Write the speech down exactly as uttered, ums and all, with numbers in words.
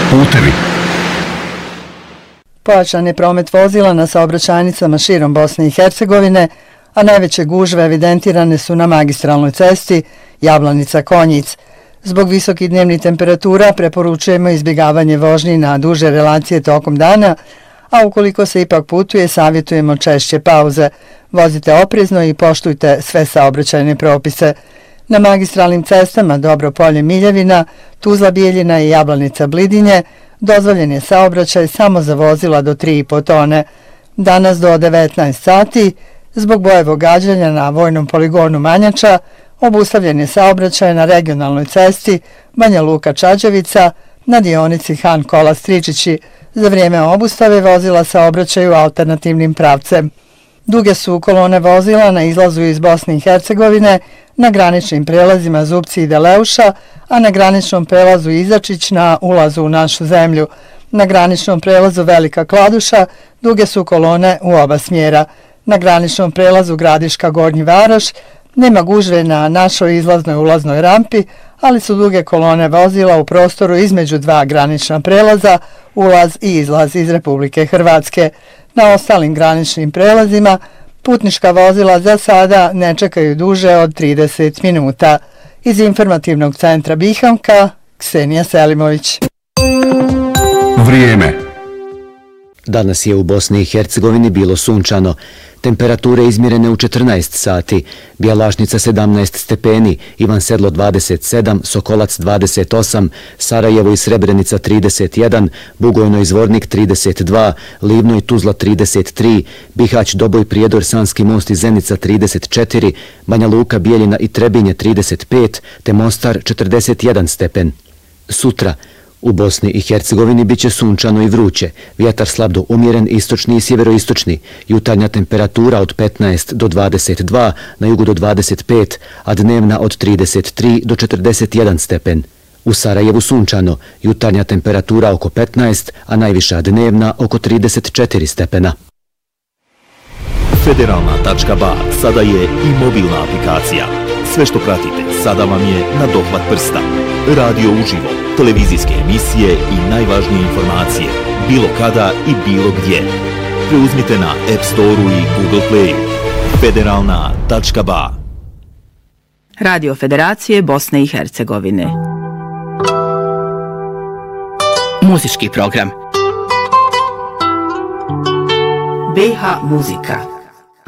Putevi. Pojačan je promet vozila na saobraćajnicama širom Bosne i Hercegovine, a najveće gužve evidentirane su na magistralnoj cesti Jablanica-Konjic. Zbog visokih dnevnih temperatura preporučujemo izbjegavanje vožnji na duže relacije tokom dana, a ukoliko se ipak putuje, savjetujemo češće pauze. Vozite oprezno i poštujte sve saobraćajne propise. Na magistralnim cestama Dobro-Polje-Miljevina, Tuzla-Bijeljina i Jablanica-Blidinje dozvoljen je saobraćaj samo za vozila do tri i po tone. Danas do devetnaest sati, zbog bojevog gađanja na vojnom poligonu Manjača, obustavljen je saobraćaj na regionalnoj cesti Banja Luka-Čađevica na dionici Han Kola-Stričići. Za vrijeme obustave vozila saobraćaju alternativnim pravcem. Duge su kolone vozila na izlazu iz Bosne i Hercegovine, na graničnim prelazima Zupci i Deleuša, a na graničnom prelazu Izačić na ulazu u našu zemlju. Na graničnom prelazu Velika Kladuša duge su kolone u oba smjera. Na graničnom prelazu Gradiška Gornji Varoš nema gužve na našoj izlaznoj ulaznoj rampi, ali su duge kolone vozila u prostoru između dva granična prelaza, ulaz i izlaz iz Republike Hrvatske. Na ostalim graničnim prelazima putnička vozila za sada ne čekaju duže od trideset minuta. Iz informativnog centra Bihanka, Ksenija Selimović. Vrijeme. Danas je u Bosni i Hercegovini bilo sunčano. Temperature izmjerene u četrnaest sati, Bjelašnica sedamnaest stepeni, Ivan Sedlo dvadeset sedam, Sokolac dvadeset osam, Sarajevo i Srebrenica trideset jedan, Bugojno i Zvornik trideset dva, Livno i Tuzla trideset tri, Bihać, Doboj, Prijedor, Sanski most i Zenica trideset četiri, Banja Luka, Bijeljina i Trebinje trideset pet, te Mostar četrdeset jedan stepen. Sutra u Bosni i Hercegovini bit će sunčano i vruće, vjetar slab do umjeren, istočni i sjeveroistočni, jutarnja temperatura od petnaest do dvadeset dva, na jugu do dvadeset pet, a dnevna od trideset tri do četrdeset jedan stepen. U Sarajevu sunčano, jutarnja temperatura oko petnaest, a najviša dnevna oko trideset četiri stepena. Federalna tačka ba sada je i mobilna aplikacija. Sve što pratite sada vam je na dohvat prsta. Radio uživo, televizijske emisije i najvažnije informacije, bilo kada i bilo gdje. Preuzmite na App Store-u i Google Play. Federalna tačka ba. Radio Federacije Bosne i Hercegovine. Muzički program. B H muzika.